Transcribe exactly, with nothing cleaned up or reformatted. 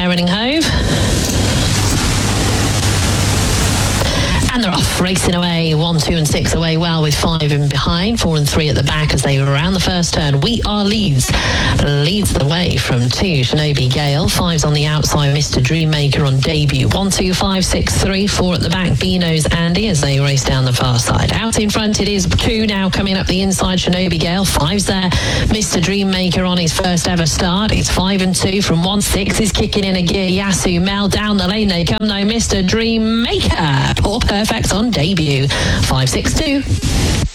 Herring Hove. And they're off, racing away. One, two and six away well with five in behind. Four and three at the back as they were around the first turn. We Are Leeds leads the way from two. Shinobi Gale. Five's on the outside. Mister Dreammaker on debut. One, two, five, six, three. Four at the back. Beano's Andy as they race down the far side. Out in front it is two now coming up the inside. Shinobi Gale. Five's there. Mister Dreammaker on his first ever start. It's five and two from one. Six is kicking in a gear. Yasu Mel down the lane. They come now. Mister Dreammaker. Poor Perfect on debut. Five, six, two.